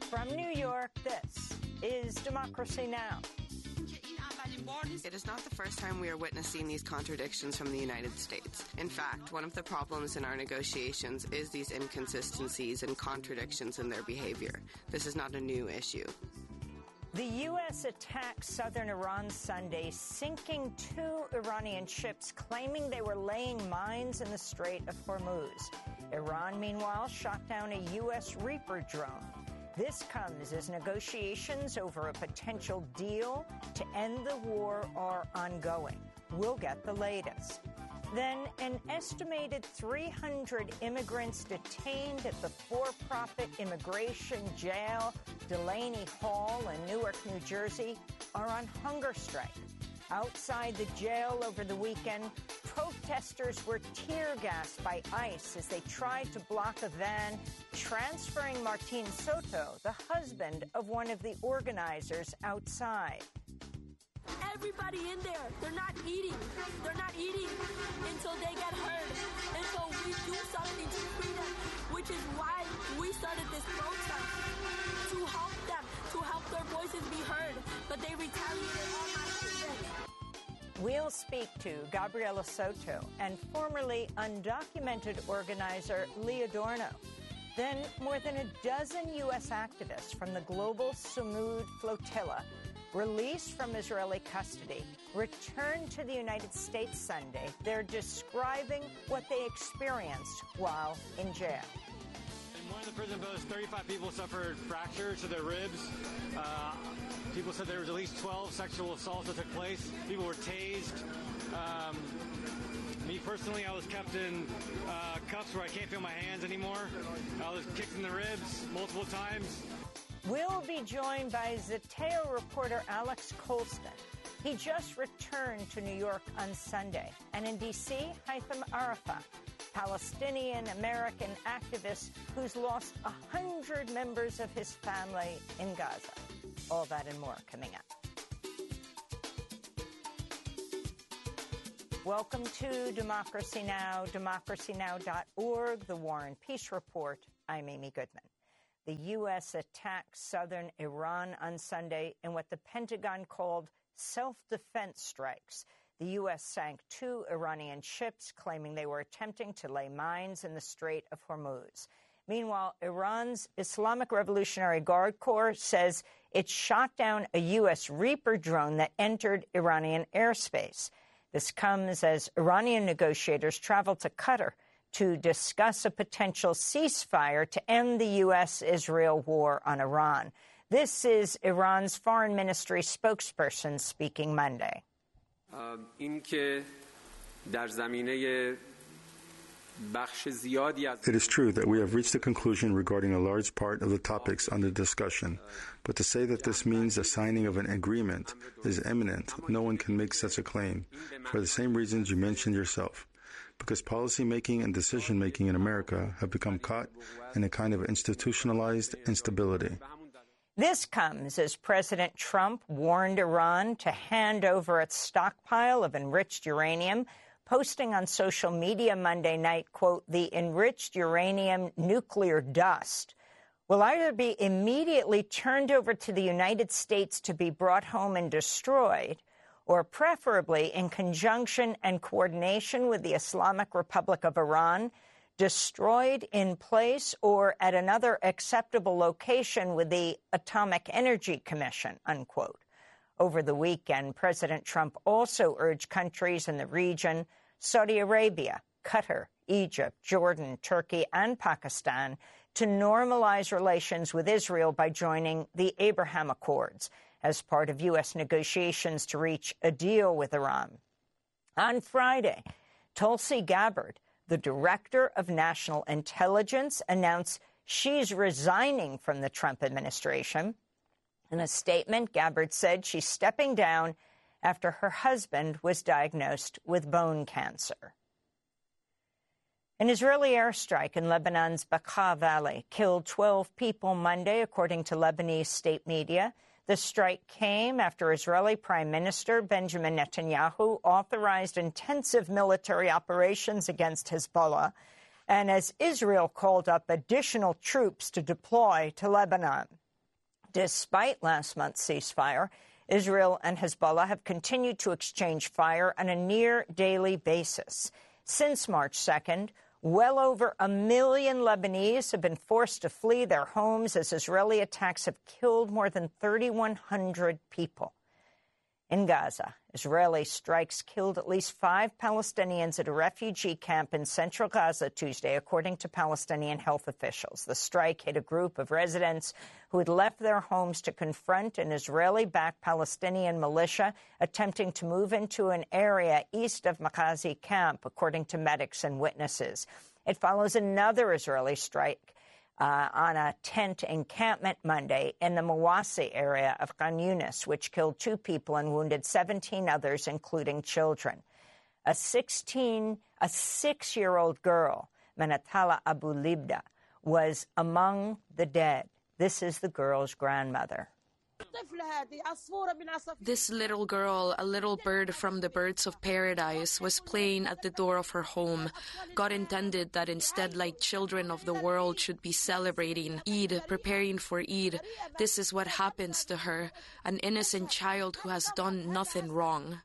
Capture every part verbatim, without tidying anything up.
From New York, this is Democracy Now! It is not the first time we are witnessing these contradictions from the United States. In fact, one of the problems in our negotiations is these inconsistencies and contradictions in their behavior. This is not a new issue. The U S attacked southern Iran Sunday, sinking two Iranian ships, claiming they were laying mines in the Strait of Hormuz. Iran, meanwhile, shot down a U S Reaper drone. This comes as negotiations over a potential deal to end the war are ongoing. We'll get the latest. Then an estimated three hundred immigrants detained at the for-profit immigration jail Delaney Hall in Newark, New Jersey, are on hunger strike. Outside the jail over the weekend, protesters were tear-gassed by ICE as they tried to block a van transferring Martin Soto, the husband of one of the organizers, outside. Everybody in there, they're not eating. They're not eating until they get heard. And so we do something to free them, which is why we started this protest, to help them, to help their voices be heard. But they retaliated on my husband. We'll speak to Gabriela Soto and formerly undocumented organizer Lee Adorno. Then more than a dozen U S activists from the Global Sumud Flotilla, released from Israeli custody, returned to the United States Sunday. They're describing what they experienced while in jail. In one of the prison boats, thirty-five people suffered fractures to their ribs. Uh, people said there was at least twelve sexual assaults that took place. People were tased. Um, me personally, I was kept in uh, cuffs where I can't feel my hands anymore. I was kicked in the ribs multiple times. We'll be joined by Zeteo reporter Alex Colston. He just returned to New York on Sunday. And in D C, Haitham Arafat, Palestinian-American activist who's lost one hundred members of his family in Gaza. All that and more coming up. Welcome to Democracy Now!, democracy now dot org, the War and Peace Report. I'm Amy Goodman. The U S attacked southern Iran on Sunday in what the Pentagon called self-defense strikes. The U S sank two Iranian ships, claiming they were attempting to lay mines in the Strait of Hormuz. Meanwhile, Iran's Islamic Revolutionary Guard Corps says it shot down a U S Reaper drone that entered Iranian airspace. This comes as Iranian negotiators travel to Qatar to discuss a potential ceasefire to end the U S Israel war on Iran. This is Iran's foreign ministry spokesperson speaking Monday. It is true that we have reached a conclusion regarding a large part of the topics under discussion, but to say that this means the signing of an agreement is imminent, no one can make such a claim, for the same reasons you mentioned yourself. Because policy-making and decision-making in America have become caught in a kind of institutionalized instability. This comes as President Trump warned Iran to hand over its stockpile of enriched uranium, posting on social media Monday night, quote, "The enriched uranium nuclear dust will either be immediately turned over to the United States to be brought home and destroyed, or preferably in conjunction and coordination with the Islamic Republic of Iran, destroyed in place or at another acceptable location with the Atomic Energy Commission," unquote. Over the weekend, President Trump also urged countries in the region, Saudi Arabia, Qatar, Egypt, Jordan, Turkey, and Pakistan, to normalize relations with Israel by joining the Abraham Accords as part of U S negotiations to reach a deal with Iran. On Friday, Tulsi Gabbard, the director of national intelligence, announced she's resigning from the Trump administration. In a statement, Gabbard said she's stepping down after her husband was diagnosed with bone cancer. An Israeli airstrike in Lebanon's Bekaa Valley killed twelve people Monday, according to Lebanese state media. The strike came after Israeli Prime Minister Benjamin Netanyahu authorized intensive military operations against Hezbollah, and as Israel called up additional troops to deploy to Lebanon. Despite last month's ceasefire, Israel and Hezbollah have continued to exchange fire on a near-daily basis. Since March second, well over a million Lebanese have been forced to flee their homes as Israeli attacks have killed more than thirty-one hundred people. In Gaza, Israeli strikes killed at least five Palestinians at a refugee camp in central Gaza Tuesday, according to Palestinian health officials. The strike hit a group of residents who had left their homes to confront an Israeli-backed Palestinian militia attempting to move into an area east of Maghazi camp, according to medics and witnesses. It follows another Israeli strike Uh, on a tent encampment Monday in the Mawasi area of Khan Yunis, which killed two people and wounded seventeen others, including children. A sixteen, a six-year-old girl, Manatala Abu Libda, was among the dead. This is the girl's grandmother. This little girl, a little bird from the birds of paradise, was playing at the door of her home. God intended that instead, like children of the world should be celebrating Eid, preparing for Eid, this is what happens to her, an innocent child who has done nothing wrong.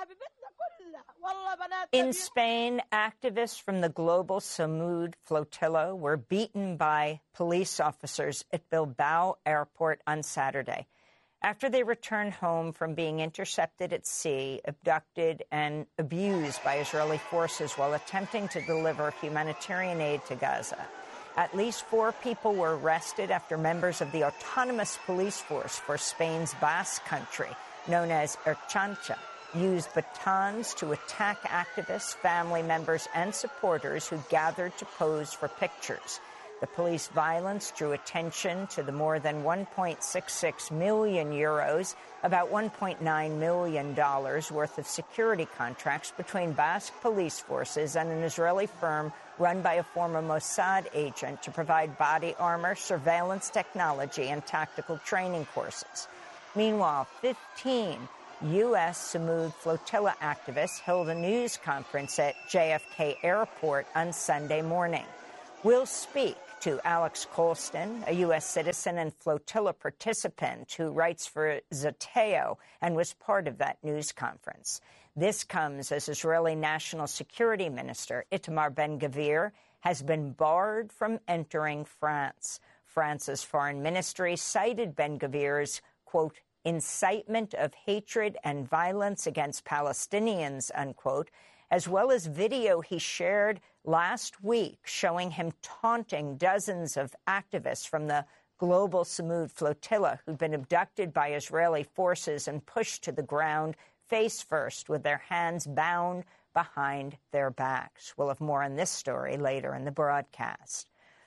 In Spain, activists from the global Samud flotilla were beaten by police officers at Bilbao airport on Saturday after they returned home from being intercepted at sea, abducted and abused by Israeli forces while attempting to deliver humanitarian aid to Gaza. At least four people were arrested after members of the autonomous police force for Spain's Basque country, known as Ertzaintza, used batons to attack activists, family members, and supporters who gathered to pose for pictures. The police violence drew attention to the more than one point six six million euros, about one point nine million dollars worth of security contracts between Basque police forces and an Israeli firm run by a former Mossad agent to provide body armor, surveillance technology, and tactical training courses. Meanwhile, fifteen U S Samud flotilla activists held a news conference at J F K Airport on Sunday morning. We'll speak to Alex Colston, a U S citizen and flotilla participant who writes for Zateo and was part of that news conference. This comes as Israeli National Security Minister Itamar Ben-Gvir has been barred from entering France. France's foreign ministry cited Ben-Gvir's, quote, incitement of hatred and violence against Palestinians, unquote, as well as video he shared last week showing him taunting dozens of activists from the global Samud flotilla who'd been abducted by Israeli forces and pushed to the ground face first with their hands bound behind their backs. We'll have more on this story later in the broadcast.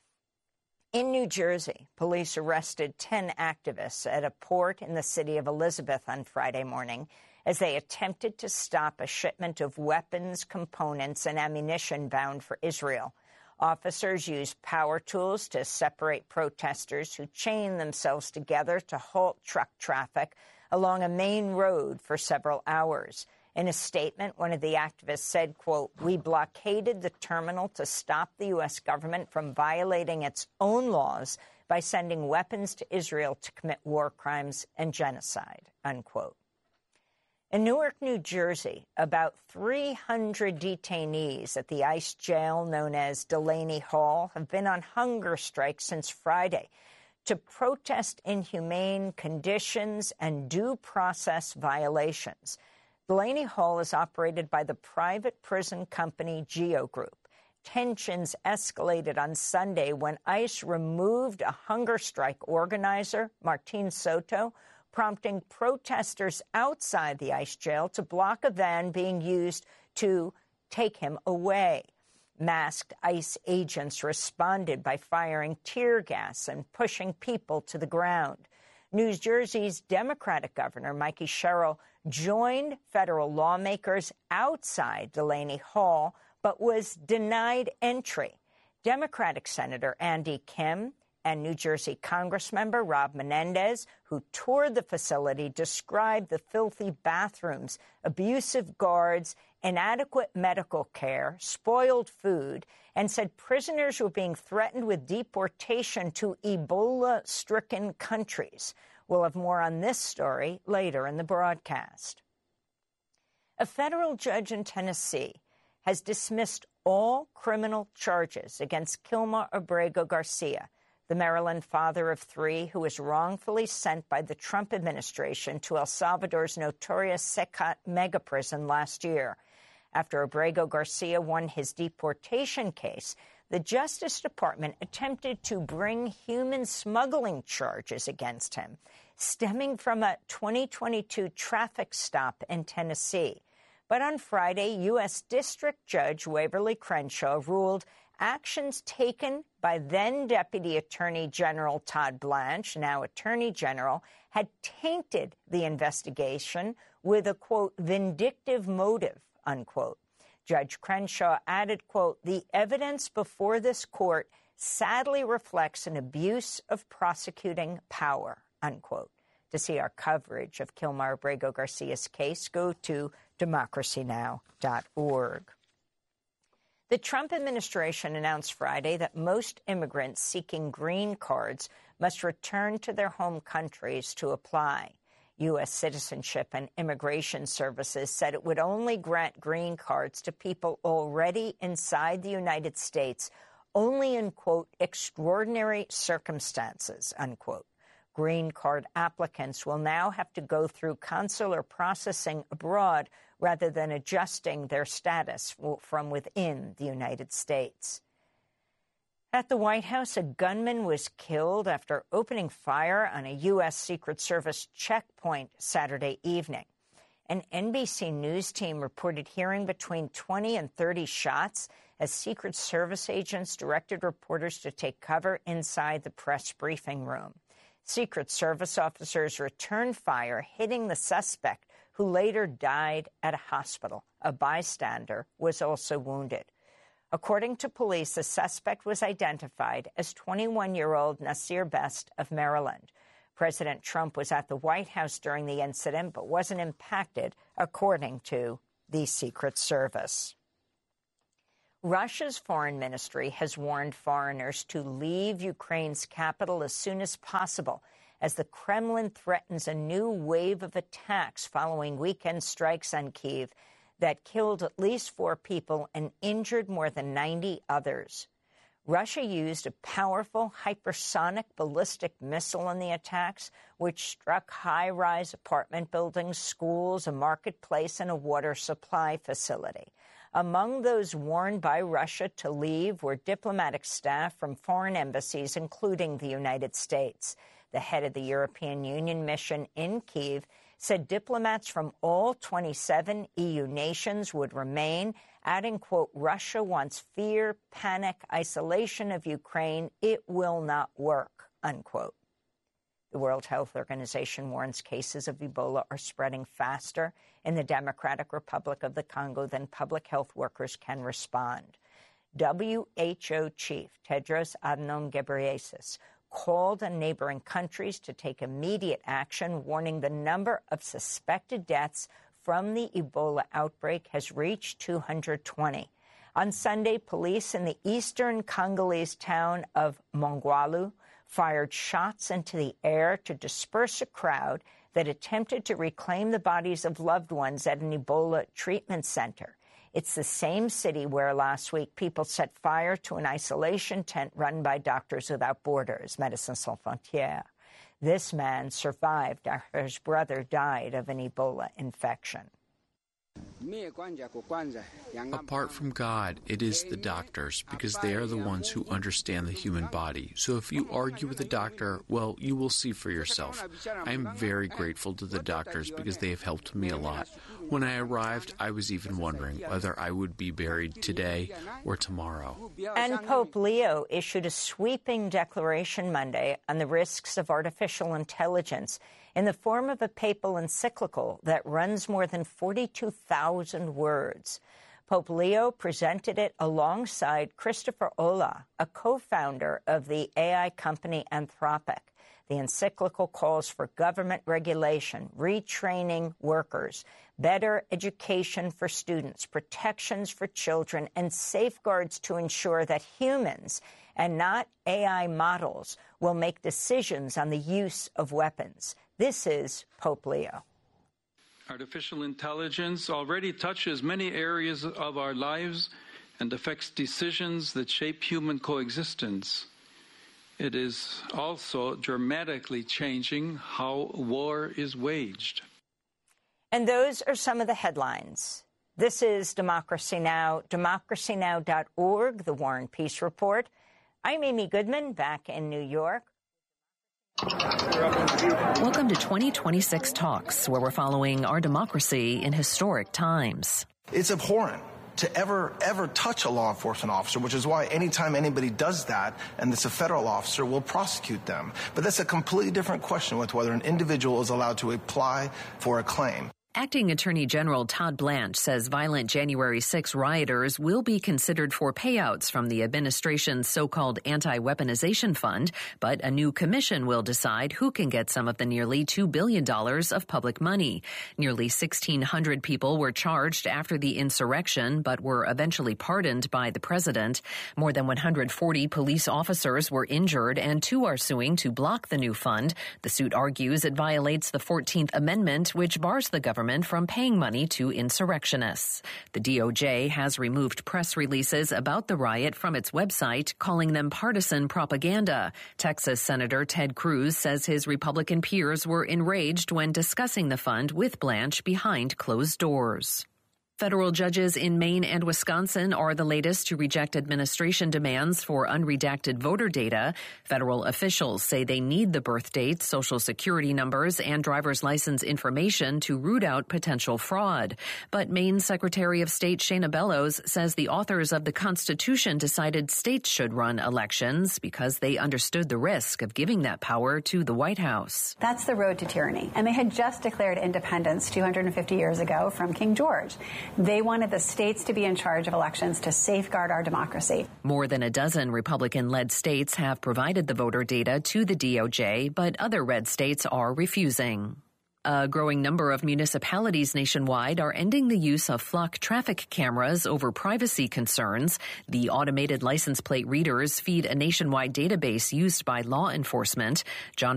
In New Jersey, police arrested ten activists at a port in the city of Elizabeth on Friday morning as they attempted to stop a shipment of weapons, components, and ammunition bound for Israel. Officers used power tools to separate protesters who chained themselves together to halt truck traffic along a main road for several hours. In a statement, one of the activists said, quote, we blockaded the terminal to stop the U S government from violating its own laws by sending weapons to Israel to commit war crimes and genocide, unquote. In Newark, New Jersey, about three hundred detainees at the ICE jail known as Delaney Hall have been on hunger strike since Friday to protest inhumane conditions and due process violations. Delaney Hall is operated by the private prison company Geo Group. Tensions escalated on Sunday when ICE removed a hunger strike organizer, Martin Soto, prompting protesters outside the ICE jail to block a van being used to take him away. Masked ICE agents responded by firing tear gas and pushing people to the ground. New Jersey's Democratic Governor, Mikey Sherrill, joined federal lawmakers outside Delaney Hall, but was denied entry. Democratic Senator Andy Kim and New Jersey Congressmember Rob Menendez, who toured the facility, described the filthy bathrooms, abusive guards, inadequate medical care, spoiled food, and said prisoners were being threatened with deportation to Ebola-stricken countries. We'll have more on this story later in the broadcast. A federal judge in Tennessee has dismissed all criminal charges against Kilmar Abrego Garcia, the Maryland father of three who was wrongfully sent by the Trump administration to El Salvador's notorious Secat mega prison last year. After Abrego Garcia won his deportation case, the Justice Department attempted to bring human smuggling charges against him, stemming from a twenty twenty-two traffic stop in Tennessee. But on Friday, U S District Judge Waverly Crenshaw ruled actions taken by then-Deputy Attorney General Todd Blanche, now Attorney General, had tainted the investigation with a, quote, vindictive motive, unquote. Judge Crenshaw added, quote, the evidence before this court sadly reflects an abuse of prosecuting power, unquote. To see our coverage of Kilmar Abrego Garcia's case, go to democracy now dot org. The Trump administration announced Friday that most immigrants seeking green cards must return to their home countries to apply. U S Citizenship and Immigration Services said it would only grant green cards to people already inside the United States, only in, quote, extraordinary circumstances, unquote. Green card applicants will now have to go through consular processing abroad rather than adjusting their status from within the United States. At the White House, a gunman was killed after opening fire on a U S Secret Service checkpoint Saturday evening. An N B C News team reported hearing between twenty and thirty shots as Secret Service agents directed reporters to take cover inside the press briefing room. Secret Service officers returned fire, hitting the suspect, who later died at a hospital. A bystander was also wounded. According to police, the suspect was identified as twenty-one-year-old Nasir Best of Maryland. President Trump was at the White House during the incident but wasn't impacted, according to the Secret Service. Russia's foreign ministry has warned foreigners to leave Ukraine's capital as soon as possible as the Kremlin threatens a new wave of attacks following weekend strikes on Kyiv that killed at least four people and injured more than ninety others. Russia used a powerful hypersonic ballistic missile in the attacks, which struck high-rise apartment buildings, schools, a marketplace, and a water supply facility. Among those warned by Russia to leave were diplomatic staff from foreign embassies, including the United States. The head of the European Union mission in Kyiv said diplomats from all twenty-seven E U nations would remain, adding, quote, Russia wants fear, panic, isolation of Ukraine. It will not work, unquote. The World Health Organization warns cases of Ebola are spreading faster in the Democratic Republic of the Congo than public health workers can respond. W H O chief Tedros Adhanom Ghebreyesus called on neighboring countries to take immediate action, warning the number of suspected deaths from the Ebola outbreak has reached two hundred twenty. On Sunday, police in the eastern Congolese town of Mongwalu fired shots into the air to disperse a crowd that attempted to reclaim the bodies of loved ones at an Ebola treatment center. It's the same city where last week people set fire to an isolation tent run by Doctors Without Borders, Médecins Sans Frontières. This man survived after his brother died of an Ebola infection. Apart from God, it is the doctors, because they are the ones who understand the human body. So if you argue with a doctor, well, you will see for yourself. I am very grateful to the doctors because they have helped me a lot. When I arrived, I was even wondering whether I would be buried today or tomorrow. And Pope Leo issued a sweeping declaration Monday on the risks of artificial intelligence in the form of a papal encyclical that runs more than forty-two thousand words. Pope Leo presented it alongside Christopher Olah, a co-founder of the A I company Anthropic. The encyclical calls for government regulation, retraining workers, better education for students, protections for children, and safeguards to ensure that humans and not A I models will make decisions on the use of weapons. This is Pope Leo. Artificial intelligence already touches many areas of our lives and affects decisions that shape human coexistence. It is also dramatically changing how war is waged. And those are some of the headlines. This is Democracy Now!, democracy now dot org, the War and Peace Report. I'm Amy Goodman, back in New York. Welcome to twenty twenty-six Talks, where we're following our democracy in historic times. It's abhorrent to ever, ever touch a law enforcement officer, which is why anytime anybody does that, and it's a federal officer, we'll prosecute them. But that's a completely different question with whether an individual is allowed to apply for a claim. Acting Attorney General Todd Blanche says violent January sixth rioters will be considered for payouts from the administration's so-called anti-weaponization fund, but a new commission will decide who can get some of the nearly two billion dollars of public money. Nearly sixteen hundred people were charged after the insurrection, but were eventually pardoned by the president. More than one hundred forty police officers were injured, and two are suing to block the new fund. The suit argues it violates the fourteenth Amendment, which bars the government from paying money to insurrectionists. The D O J has removed press releases about the riot from its website, calling them partisan propaganda. Texas Senator Ted Cruz says his Republican peers were enraged when discussing the fund with Blanche behind closed doors. Federal judges in Maine and Wisconsin are the latest to reject administration demands for unredacted voter data. Federal officials say they need the birth dates, social security numbers, and driver's license information to root out potential fraud. But Maine Secretary of State Shana Bellows says the authors of the Constitution decided states should run elections because they understood the risk of giving that power to the White House. That's the road to tyranny. And they had just declared independence two hundred fifty years ago from King George. They wanted the states to be in charge of elections to safeguard our democracy. More than a dozen Republican-led states have provided the voter data to the D O J, but other red states are refusing. A growing number of municipalities nationwide are ending the use of flock traffic cameras over privacy concerns. The automated license plate readers feed a nationwide database used by law enforcement. John